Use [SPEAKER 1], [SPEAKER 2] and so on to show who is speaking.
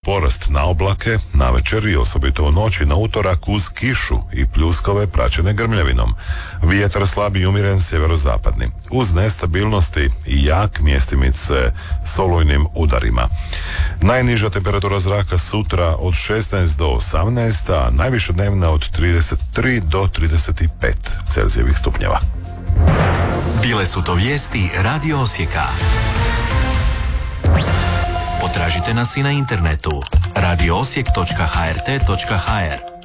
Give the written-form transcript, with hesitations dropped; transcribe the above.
[SPEAKER 1] porast na oblake, navečer i osobito u noći na utorak uz kišu i pljuskove praćene grmljavinom. Vjetar slab i umjeren sjeverozapadni, uz nestabilnosti i jak mjestimice s olujnim udarima. Najniža temperatura zraka sutra od 16 do 18, a najviša dnevna od 33 do 35 Celzijevih stupnjeva.
[SPEAKER 2] Bile su to vijesti Radio Osijeka. Potražite nas i na internetu radioosijek.hrt.hr.